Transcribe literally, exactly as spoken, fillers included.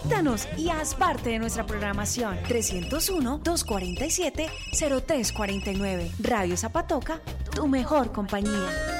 Contáctanos y haz parte de nuestra programación. trescientos uno, doscientos cuarenta y siete, cero tres cuarenta y nueve. Radio Zapatoca, tu mejor compañía.